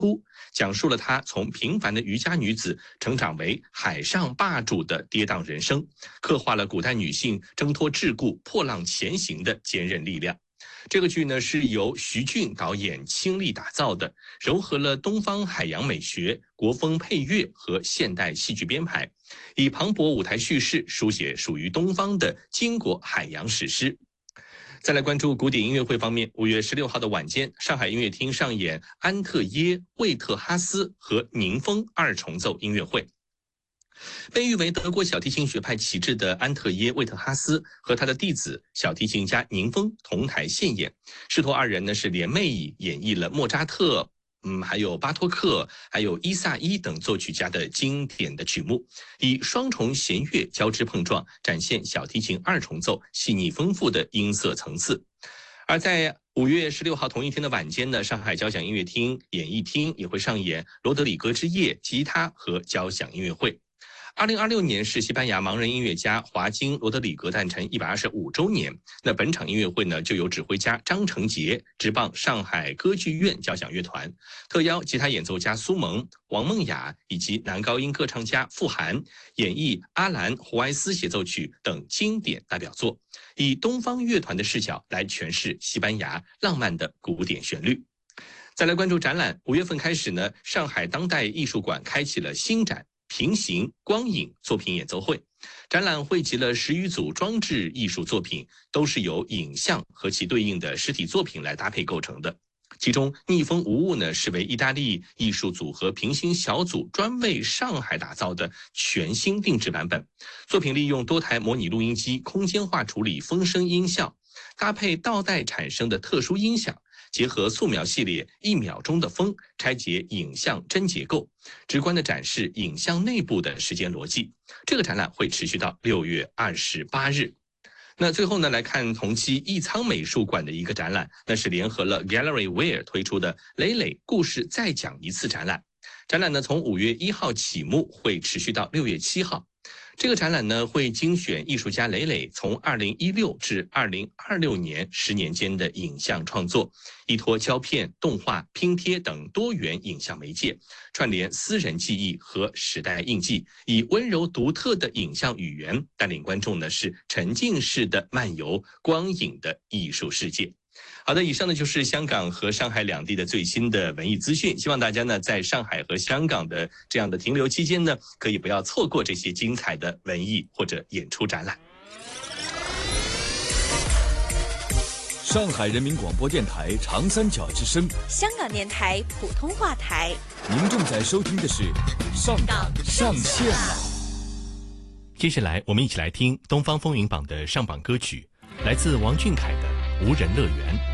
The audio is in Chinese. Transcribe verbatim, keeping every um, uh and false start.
哭，讲述了她从平凡的渔家女子成长为海上霸主的跌宕人生，刻画了古代女性挣脱桎梏、破浪前行的坚韧力量。这个剧呢是由徐俊导演倾力打造的，糅合了东方海洋美学、国风配乐和现代戏剧编排，以磅礴舞台叙事书写属于东方的巾帼海洋史诗。再来关注古典音乐会方面，五月十六号的晚间，上海音乐厅上演安特耶、魏特哈斯和宁峰二重奏音乐会。被誉为德国小提琴学派旗帜的安特耶·魏特哈斯和他的弟子小提琴家宁峰同台献演，师徒二人呢是联袂演绎了莫扎特、嗯，还有巴托克、还有伊萨伊等作曲家的经典的曲目，以双重弦乐交织碰撞，展现小提琴二重奏细腻丰富的音色层次。而在五月十六号同一天的晚间呢，上海交响音乐厅演艺厅也会上演罗德里戈之夜吉他和交响音乐会。二零二六年是西班牙盲人音乐家华金·罗德里格诞辰一百二十五周年。那本场音乐会呢，就由指挥家张成杰执棒上海歌剧院交响乐团，特邀吉他演奏家苏蒙、王梦雅以及男高音歌唱家傅涵演绎阿兰·胡埃斯协奏曲等经典代表作，以东方乐团的视角来诠释西班牙浪漫的古典旋律。再来关注展览，五月份开始呢，上海当代艺术馆开启了新展平行光影作品演奏会，展览汇集了十余组装置艺术作品，都是由影像和其对应的实体作品来搭配构成的。其中逆风无误呢，是为意大利艺术组合平行小组专为上海打造的全新定制版本。作品利用多台模拟录音机空间化处理风声音效，搭配倒带产生的特殊音响，结合素描系列一秒钟的风，拆解影像真结构，直观地展示影像内部的时间逻辑。这个展览会持续到六月二十八日。那最后呢，来看同期艺仓美术馆的一个展览，那是联合了 Gallery Where 推出的磊磊故事再讲一次展览。展览呢从五月一号启幕，会持续到六月七号。这个展览呢，会精选艺术家磊磊从二零一六至二零二六年十年间的影像创作，依托胶片、动画、拼贴等多元影像媒介，串联私人记忆和时代印记，以温柔独特的影像语言带领观众呢是沉浸式的漫游光影的艺术世界。好的，以上呢就是香港和上海两地的最新的文艺资讯，希望大家呢在上海和香港的这样的停留期间呢，可以不要错过这些精彩的文艺或者演出展览。 上海人民广播电台长三角之声， 香港电台普通话台。 您正在收听的是上港上线了。 接下来我们一起来听东方风云榜的上榜歌曲，来自王俊凯的《无人乐园》。